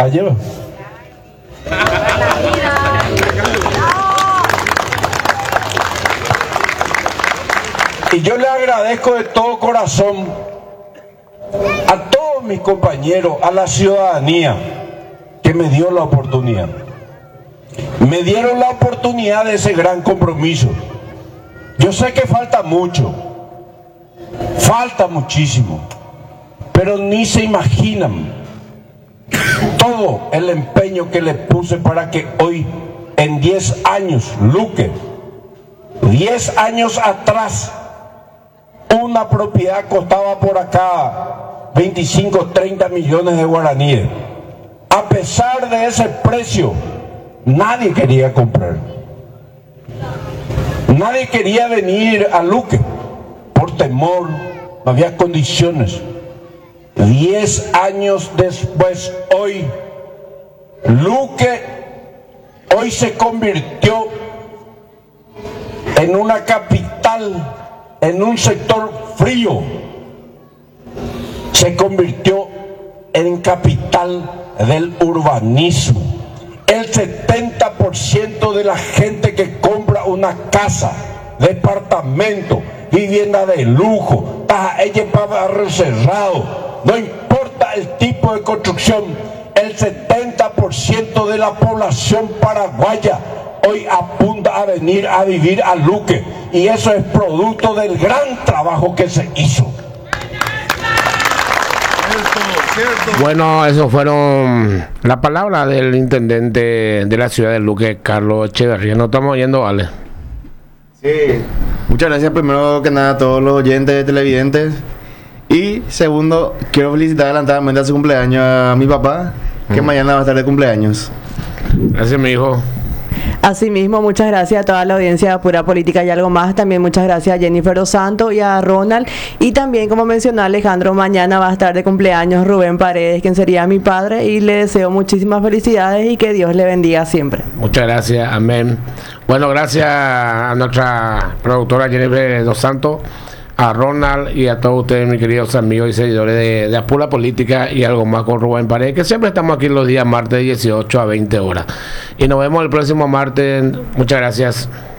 Calle. Y yo le agradezco de todo corazón a todos mis compañeros, a la ciudadanía que me dio la oportunidad. Me dieron la oportunidad de ese gran compromiso. Yo sé que falta mucho, falta muchísimo, pero ni se imaginan todo el empeño que le puse para que hoy, en 10 años, Luque, 10 años atrás, una propiedad costaba por acá 25, 30 millones de guaraníes. A pesar de ese precio, nadie quería comprar. Nadie quería venir a Luque por temor, no había condiciones. 10 años después, hoy, Luque hoy se convirtió en una capital, en un sector frío. Se convirtió en capital del urbanismo. El 70% de la gente que compra una casa, departamento, vivienda de lujo, ella para barrio cerrado, no importa el tipo de construcción, el 70% de la población paraguaya hoy apunta a venir a vivir a Luque, y eso es producto del gran trabajo que se hizo. Bueno, eso fueron las palabras del intendente de la ciudad de Luque, Carlos Echeverría. Nos estamos oyendo, ¿vale? Sí, muchas gracias primero que nada a todos los oyentes televidentes. Y segundo, quiero felicitar adelantadamente a su cumpleaños a mi papá, que mañana va a estar de cumpleaños. Gracias, mi hijo. Asimismo, muchas gracias a toda la audiencia de Pura Política y Algo Más. También muchas gracias a Jennifer Dos Santos y a Ronald. Y también, como mencionó Alejandro, mañana va a estar de cumpleaños Rubén Paredes, quien sería mi padre, y le deseo muchísimas felicidades y que Dios le bendiga siempre. Muchas gracias, amén. Bueno, gracias a nuestra productora Jennifer Dos Santos, a Ronald y a todos ustedes, mis queridos amigos y seguidores de Pura Política y Algo Más con Rubén Paredes, que siempre estamos aquí los días martes de 18 a 20 horas. Y nos vemos el próximo martes. Muchas gracias.